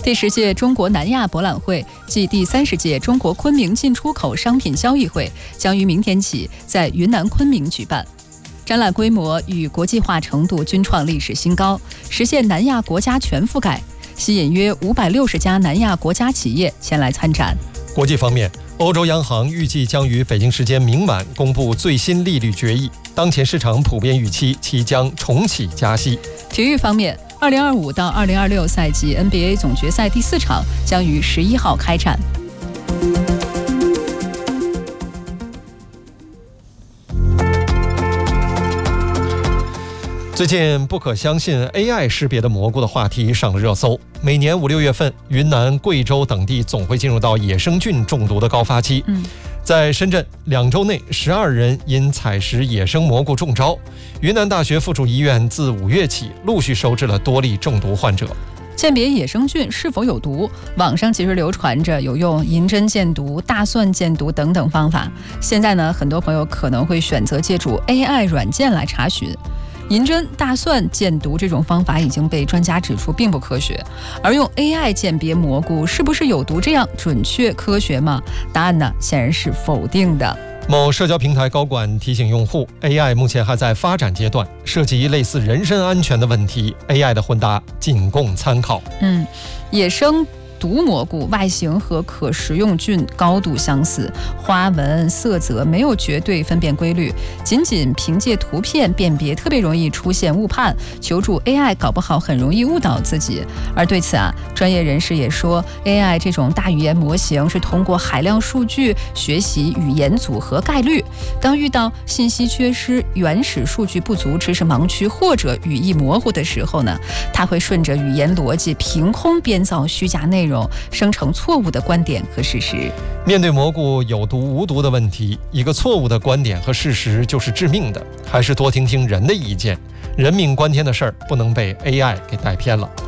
第10届中国南亚博览会暨第30届中国昆明进出口商品交易会将于明天起在云南昆明举办。展览规模与国际化程度均创历史新高，实现南亚国家全覆盖，吸引约560家南亚国家企业前来参展。 国际方面，欧洲央行预计将于北京时间明晚公布最新利率决议，当前市场普遍预期其将重启加息。 体育方面，2025到2026赛季 NBA 总决赛第4场将于11号开战。 最近不可相信 AI 识别的蘑菇的话题上了热搜。每年5、6月份，云南、贵州等地总会进入到野生菌中毒的高发期。在深圳，2周内12人因采食野生蘑菇中招。云南大学附属医院自5月起陆续收治了多例中毒患者。 鉴别野生菌是否有毒，网上其实流传着有用银针鉴毒、大蒜鉴毒等等方法。现在呢，很多朋友可能会选择借助 AI 软件来查询。银针、大蒜鉴毒这种方法已经被专家指出并不科学，而用 AI 鉴别蘑菇是不是有毒这样准确科学吗？答案呢，显然是否定的。 某社交平台高管提醒用户 ，AI 目前还在发展阶段，涉及类似人身安全的问题 ，AI 的混搭仅供参考。 野生毒蘑菇外形和可食用菌高度相似，花纹、色泽没有绝对分辨规律，仅凭借图片辨别特别容易出现误判，求助 AI 搞不好很容易误导自己。而对此专业人士也说 ，AI 这种大语言模型是通过海量数据学习语言组合概率，当遇到信息缺失、原始数据不足、知识盲区或者语义模糊的时候呢，它会顺着语言逻辑凭空编造虚假内容，生成错误的观点和事实。 面对蘑菇有毒无毒的问题，一个错误的观点和事实就是致命的，还是多听听人的意见。人命关天的事儿不能被 AI 给带偏了。